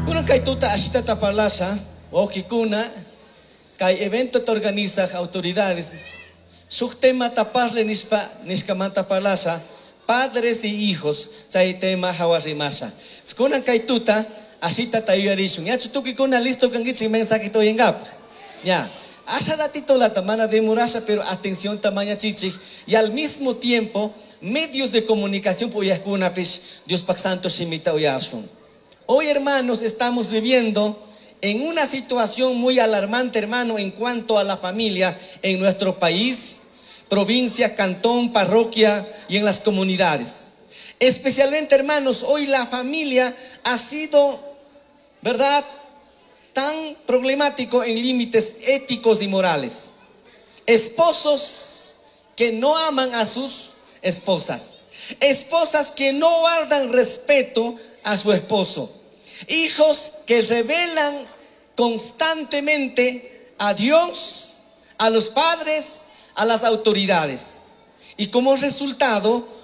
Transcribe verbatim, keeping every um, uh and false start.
Kuna kay tuta asita tapalasa, o kikuna, kay evento te organiza autoridades. Su tema taparle nispa, niskamanta palasa, padres y hijos, chay tema hawarimasa. Kuna kay tuta, asita tayo yarishun. Ya chutuki kuna listo kangitsi mensaje to yengap. Ya. Hace ratito la tamana de murasa, pero atención tamaña chichi. Y al mismo tiempo, medios de comunicación, pues kuna pish, Dios pak santo shimita oyasun. Hoy, hermanos, estamos viviendo en una situación muy alarmante, hermano, en cuanto a la familia en nuestro país, provincia, cantón, parroquia y en las comunidades. Especialmente, hermanos, hoy la familia ha sido, ¿verdad?, tan problemático en límites éticos y morales. Esposos que no aman a sus esposas. Esposas que no guardan respeto a su esposo. Hijos que revelan constantemente a Dios, a los padres, a las autoridades. Y como resultado,